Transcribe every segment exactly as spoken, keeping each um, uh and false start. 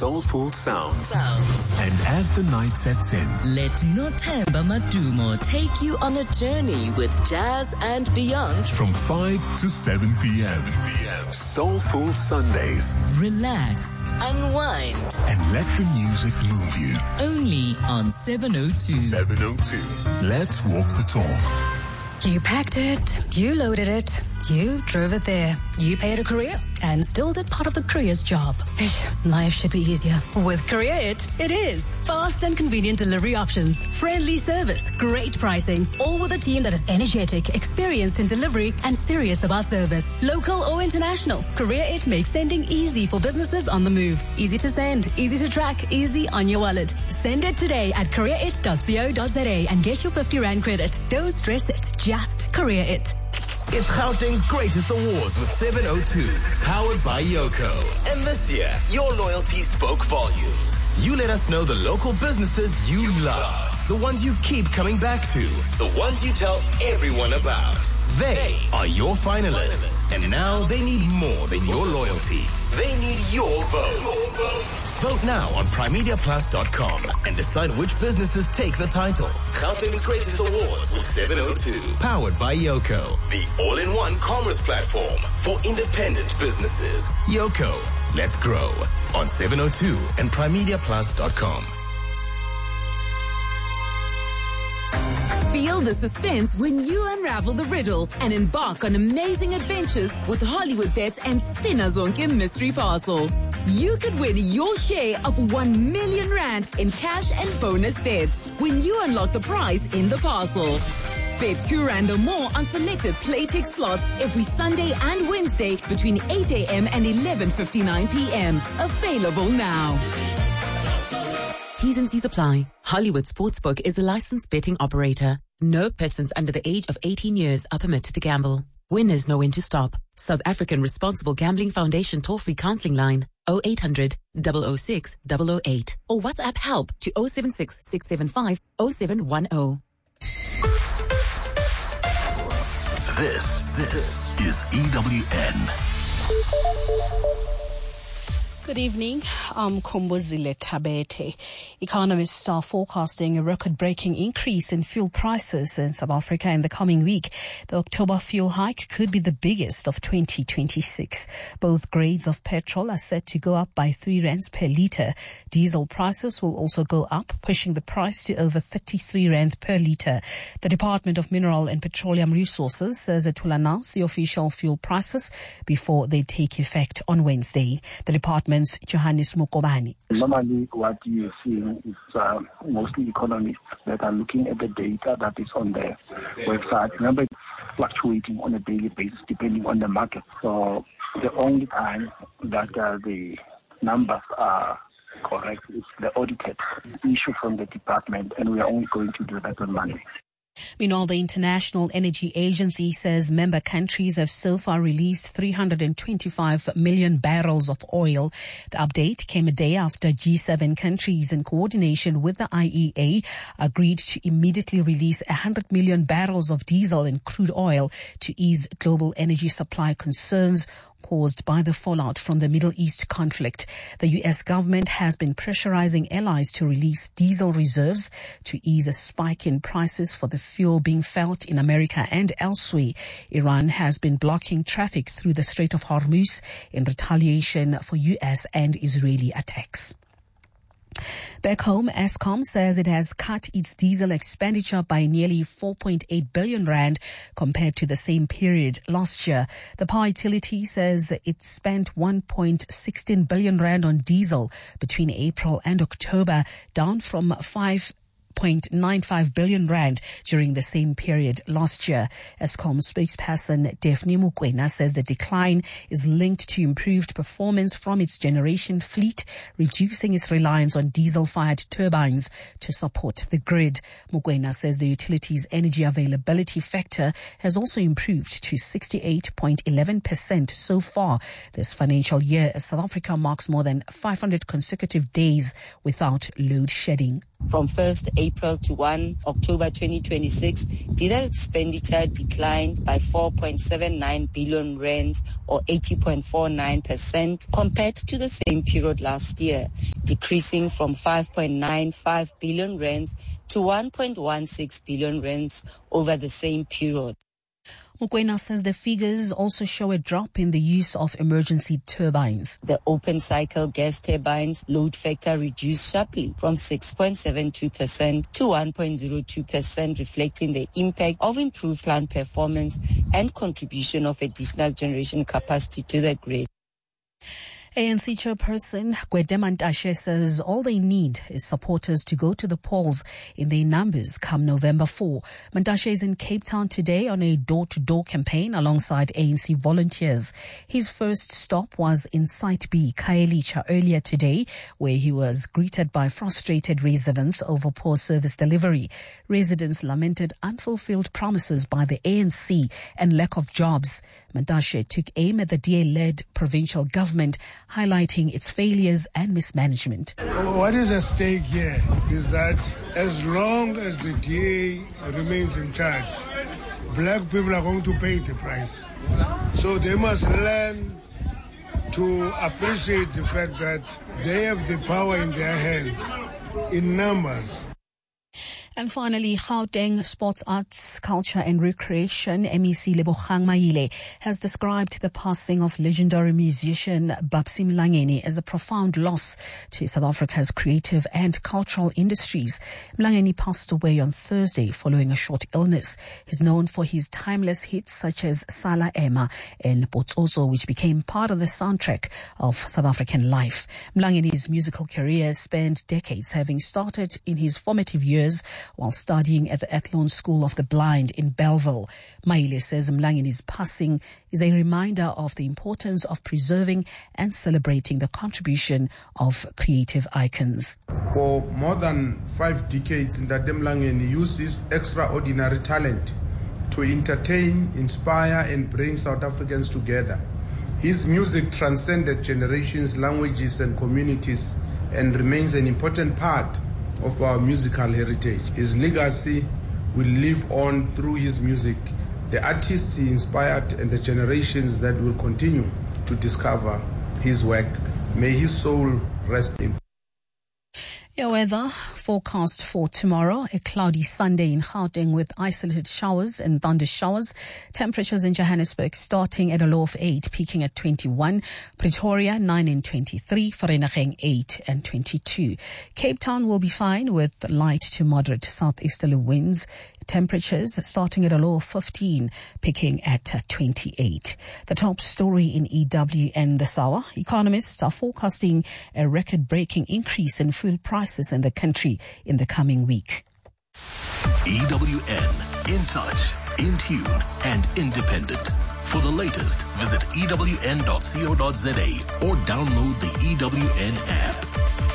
soulful sounds. Sounds. And as the night sets in, let Nothemba Madumo take you on a journey with jazz and beyond. From five to seven p.m. Soulful Sundays. Relax, unwind, and let the music move you. Only on seven oh two. seven oh two. Let's walk the talk. You packed it, you loaded it, you drove it there, you paid a courier and still did part of the courier's job. Life should be easier. With Courier It, it is. Fast and convenient delivery options, friendly service, great pricing, all with a team that is energetic, experienced in delivery, and serious about service. Local or international, Courier It makes sending easy for businesses on the move. Easy to send, easy to track, easy on your wallet. Send it today at courier it dot co dot za and get your fifty rand credit. Don't stress it, just Courier It. It's Gauteng's Greatest Awards with seven oh two, powered by Yoco. And this year, your loyalty spoke volumes. You let us know the local businesses you love, the ones you keep coming back to, the ones you tell everyone about. They are your finalists, and now they need more than your loyalty. They need your vote. Vote now on primedia plus dot com and decide which businesses take the title. Gauteng's Greatest Awards with seven oh two, powered by Yoco, the all-in-one commerce platform for independent businesses. Yoco, let's grow on seven oh two and primedia plus dot com. Feel the suspense when you unravel the riddle and embark on amazing adventures with Hollywood Vets and Spinner Zonke Mystery Parcel. You could win your share of one million rand in cash and bonus bets when you unlock the prize in the parcel. Bet two rand or more on selected Playtech slots every Sunday and Wednesday between eight a.m. and eleven fifty-nine p.m. Available now. T's and C's apply. Hollywood Sportsbook is a licensed betting operator. No persons under the age of eighteen years are permitted to gamble. Winners know when to stop. South African Responsible Gambling Foundation toll-free counseling line oh eight hundred, double oh six, double oh eight or WhatsApp help to oh seven six, six seven five, oh seven one oh. This, this is E W N. Good evening. I'm Kumbuzile Tabete. Economists are forecasting a record-breaking increase in fuel prices in South Africa in the coming week. The October fuel hike could be the biggest of twenty twenty-six. Both grades of petrol are set to go up by three rands per litre. Diesel prices will also go up, pushing the price to over thirty-three rand per litre. The Department of Mineral and Petroleum Resources says it will announce the official fuel prices before they take effect on Wednesday. The department Johannes Mokobani. Normally, what you're seeing is uh, mostly economists that are looking at the data that is on the website. Remember, it's fluctuating on a daily basis depending on the market. So the only time that uh, the numbers are correct is the audited issue from the department, and we are only going to do that on Monday. Meanwhile, the International Energy Agency says member countries have so far released three hundred twenty-five million barrels of oil. The update came a day after G seven countries, in coordination with the I E A, agreed to immediately release one hundred million barrels of diesel and crude oil to ease global energy supply concerns caused by the fallout from the Middle East conflict. The U S government has been pressurizing allies to release diesel reserves to ease a spike in prices for the fuel being felt in America and elsewhere. Iran has been blocking traffic through the Strait of Hormuz in retaliation for U S and Israeli attacks. Back home, Eskom says it has cut its diesel expenditure by nearly four point eight billion rand compared to the same period last year. The power utility says it spent one point one six billion rand on diesel between April and October, down from five point nine five billion rand during the same period last year. Eskom spokesperson Daphne Mukwena says the decline is linked to improved performance from its generation fleet, reducing its reliance on diesel-fired turbines to support the grid. Mukwena says the utility's energy availability factor has also improved to sixty-eight point one one percent so far this financial year, as South Africa marks more than five hundred consecutive days without load shedding. From first April to the first of October twenty twenty-six, diesel expenditure declined by four point seven nine billion rands or eighty point four nine percent compared to the same period last year, decreasing from five point nine five billion rands to one point one six billion rands over the same period. Mokoena says the figures also show a drop in the use of emergency turbines. The open cycle gas turbines load factor reduced sharply from six point seven two percent to one point zero two percent, reflecting the impact of improved plant performance and contribution of additional generation capacity to the grid. A N C chairperson Gwede Mantashe says all they need is supporters to go to the polls in their numbers come November fourth. Mantashe is in Cape Town today on a door-to-door campaign alongside A N C volunteers. His first stop was in Site B, Khayelitsha, earlier today, where he was greeted by frustrated residents over poor service delivery. Residents lamented unfulfilled promises by the A N C and lack of jobs. Mantashe took aim at the D A-led provincial government, highlighting its failures and mismanagement. What is at stake here is that as long as the D A remains in charge, black people are going to pay the price. So they must learn to appreciate the fact that they have the power in their hands in numbers. And finally, Gauteng Sports, Arts, Culture and Recreation, M E C Lebogang Maile, has described the passing of legendary musician Babsi Mlangeni as a profound loss to South Africa's creative and cultural industries. Mlangeni passed away on Thursday following a short illness. He's known for his timeless hits such as Sala Ema and Botsotso, which became part of the soundtrack of South African life. Mlangeni's musical career spanned decades, having started in his formative years while studying at the Athlone School of the Blind in Bellville. Maile says Mlangeni's passing is a reminder of the importance of preserving and celebrating the contribution of creative icons. For more than five decades, Ndade Mlangeni used his extraordinary talent to entertain, inspire and bring South Africans together. His music transcended generations, languages and communities and remains an important part of our musical heritage. His legacy will live on through his music, the artists he inspired and the generations that will continue to discover his work. May his soul rest in peace. Your weather forecast for tomorrow: a cloudy Sunday in Gauteng with isolated showers and thunder showers. Temperatures in Johannesburg starting at a low of eight, peaking at twenty-one. Pretoria nine and twenty-three. Vereeniging eight and twenty-two. Cape Town will be fine with light to moderate southeasterly winds. Temperatures starting at a low of fifteen, peaking at twenty-eight. The top story in E W N this hour: economists are forecasting a record-breaking increase in food prices in the country in the coming week. E W N, in touch, in tune, and independent. For the latest, visit E W N dot co dot za or download the E W N app.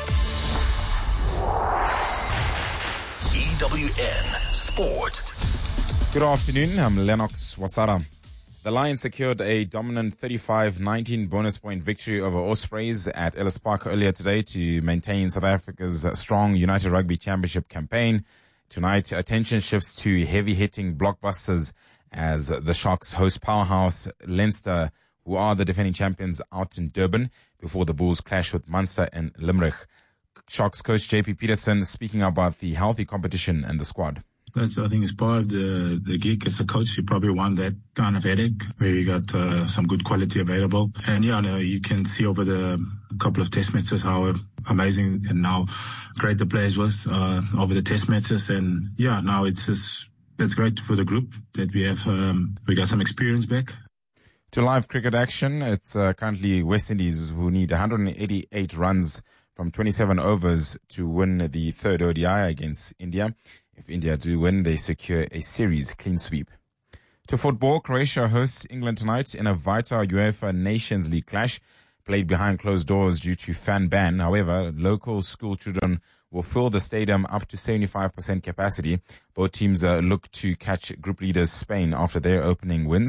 E W N Sport. Good afternoon, I'm Lennox Wasara. The Lions secured a dominant thirty-five nineteen bonus point victory over Ospreys at Ellis Park earlier today to maintain South Africa's strong United Rugby Championship campaign. Tonight, attention shifts to heavy-hitting blockbusters as the Sharks host powerhouse Leinster, who are the defending champions, out in Durban before the Bulls clash with Munster and Limerick. Sharks coach J P Peterson speaking about the healthy competition and the squad. That's, I think, it's part of the, the gig as a coach. You probably want that kind of headache where you got uh, some good quality available. And yeah, no, you can see over the couple of test matches how amazing and how great the players was uh, over the test matches. And yeah, now it's just, it's great for the group that we have, um, we got some experience back. To live cricket action, it's uh, currently West Indies who need one hundred eighty-eight runs from twenty-seven overs to win the third O D I against India. If India do win, they secure a series clean sweep. To football, Croatia hosts England tonight in a vital UEFA Nations League clash played behind closed doors due to fan ban. However, local school children will fill the stadium up to seventy-five percent capacity. Both teams uh, look to catch group leaders Spain after their opening wins.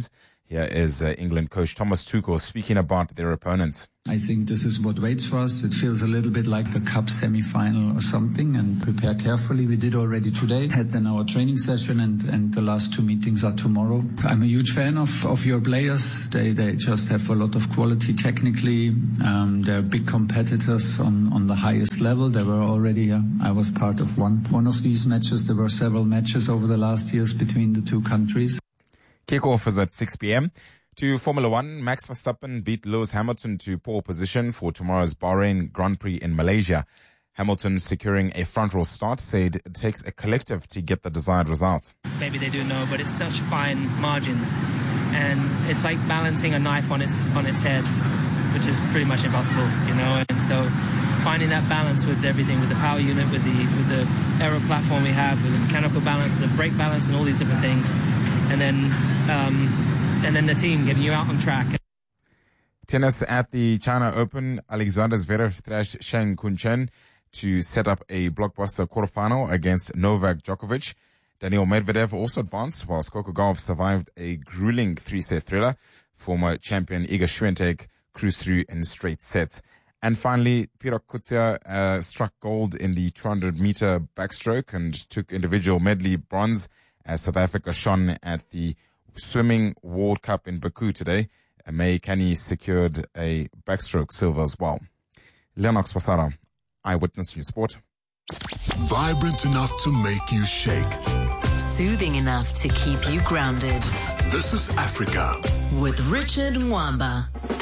Here is uh, England coach Thomas Tuchel speaking about their opponents. I think this is what waits for us. It feels a little bit like a cup semi-final or something, and prepare carefully. We did already today. Had then our training session, and, and the last two meetings are tomorrow. I'm a huge fan of, of your players. They they just have a lot of quality technically. Um, they're big competitors on, on the highest level. They were already, uh, I was part of one, one of these matches. There were several matches over the last years between the two countries. Kickoff is at six p.m. To Formula One, Max Verstappen beat Lewis Hamilton to pole position for tomorrow's Bahrain Grand Prix in Malaysia. Hamilton, securing a front row start, said it takes a collective to get the desired results. Maybe they do know, but it's such fine margins, and it's like balancing a knife on its on its head, which is pretty much impossible, you know. And so, finding that balance with everything, with the power unit, with the with the aero platform we have, with the mechanical balance, the brake balance, and all these different things, and then. Um, And then the team getting you out on track. Tennis at the China Open. Alexander Zverev thrashed Shang Kunchen to set up a blockbuster quarterfinal against Novak Djokovic. Daniil Medvedev also advanced, while Skokogov survived a grueling three-set thriller. Former champion Iga Swiatek cruised through in straight sets. And finally, Piotr Kutsia uh, struck gold in the two hundred meter backstroke and took individual medley bronze as South Africa shone at the Swimming World Cup in Baku today. May Kani secured a backstroke silver as well. Lennox Wasara, Eyewitness News Sport. Vibrant enough to make you shake. Soothing enough to keep you grounded. This is Africa. With Richard Mwamba.